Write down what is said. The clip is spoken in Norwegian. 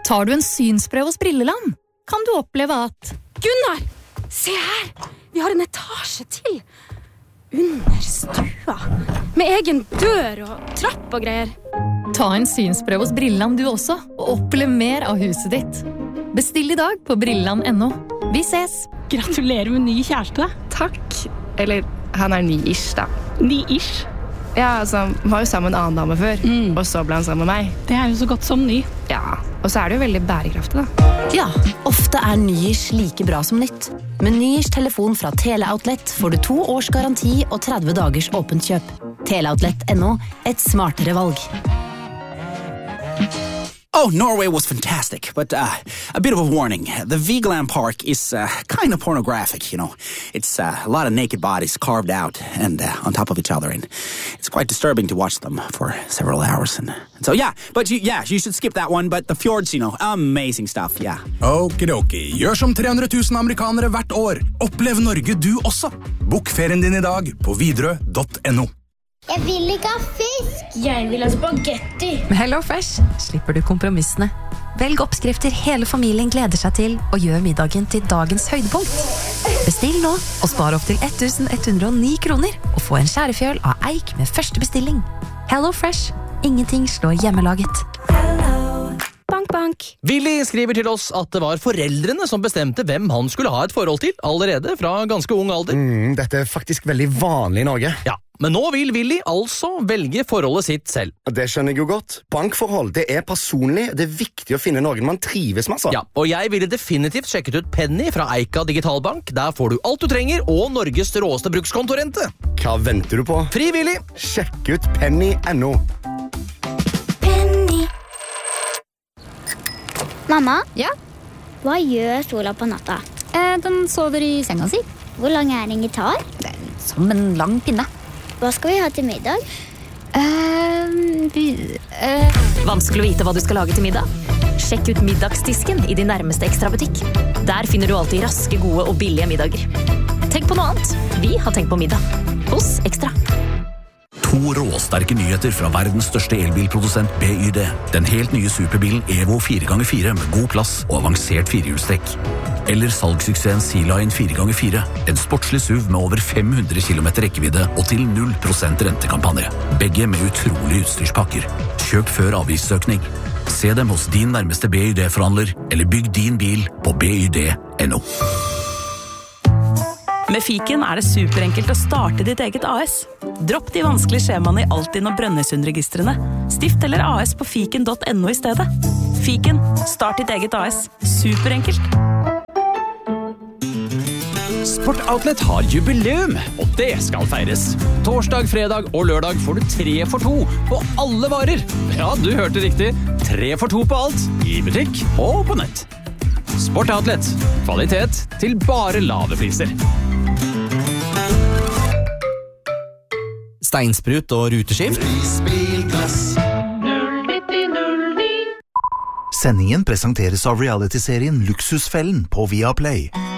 Tar du en synsprøve hos Brilleland, kan du oppleve at Gunnar, se her! Vi har en etasje til. Under stua. Med egen dør og trapp og greier. Ta en synsprøve hos Brilleland du også, og opplev mer av huset ditt. Bestill I dag på brilleland.no. Vi ses! Gratulerer med ny kjæreste. Takk. Eller, han ny-ish da. Ny-ish? Ja, altså, han var jo sammen med en annen dame før, og så ble han sammen med meg. Det jo så godt som ny. Ja, og så det jo veldig bærekraftig da. Ja, ofte ny-ish like bra som nytt. Med ny-ish telefon fra Teleoutlet får du 2 års garanti og 30 dagers åpent kjøp. Teleoutlet.no, et smartere valg. Oh, Norway was fantastic, but a bit of a warning. The Vigeland Park is kind of pornographic, you know. It's a lot of naked bodies carved out and on top of each other, and it's quite disturbing to watch them for several hours. And so, yeah, but you should skip that one, but the fjords, you know, amazing stuff, yeah. Okidoki, gjør som 300 000 amerikanere hvert år. Opplev Norge du også. Bok ferien din I dag på Widerøe.no. Jeg vil ikke ha fisk. Jeg vil ha spagetti. Med HelloFresh slipper du kompromissene. Velg oppskrifter hele familien gleder seg til, og gjør middagen til dagens høydepunkt. Bestill nå, og spar opp til 1109 kroner, og få en skjærefjøl av eik med første bestilling. HelloFresh. Ingenting slår hjemmelaget. Bank, bank. Willy skriver til oss at det var foreldrene som bestemte hvem han skulle ha et forhold til, allerede fra ganske ung alder. Dette faktisk veldig vanlig I Norge. Ja, men nå vil Willy altså velge forholdet sitt selv. Det skjønner jeg jo godt. Bankforhold, det personlig. Det viktig å finne noen man trives med, altså. Ja, og jeg ville definitivt sjekket ut Penny fra Eika Digitalbank. Der får du alt du trenger, og Norges råeste brukskontorente. Hva venter du på? Fri, Willy! Sjekk ut Penny.no. Mamma? Ja? Hva gjør Sola på natta? Den sover I senga si. Hvor lang den I gitar? Som en lang pinne. Hva skal vi ha til middag? Vanskelig å vite hva du skal lage til middag? Sjekk ut middagsdisken I din nærmeste ekstrabutikk. Der finner du alltid raske, gode og billige middager. Tenk på noe annet. Vi har tenkt på middag. Hos Ekstra. 2 råsterke nyheter fra verdens største elbilprodusent BYD. Den helt nye superbilen Evo 4x4 med god plass og avansert firehjulstrekk. Eller salgssuksessen Sea-Line 4x4. En sportslig SUV med over 500 km rekkevidde og til 0% rentekampanje. Begge med utrolig utstyrspakker. Kjøp før avgiftsøkning. Se dem hos din nærmeste BYD-forhandler, eller bygg din bil på BYD.no. Med Fiken det superenkelt å starte ditt eget AS. Dropp de vanskelige skjemaene I Altinn og Brønnøysundregistrene. Stift eller AS på fiken.no I stedet. Fiken, start ditt eget AS. Superenkelt. Sport Outlet har jubileum, og det skal feires. Torsdag, fredag og lørdag får du 3 for 2 på alle varer. Ja, du hørte riktig. 3 for 2 på alt, I butikk og på nett. Sport Outlet. Kvalitet til bare lave priser. Steinsprut og ruteskift. Sendingen presenteres av reality-serien Luksusfellen på Viaplay.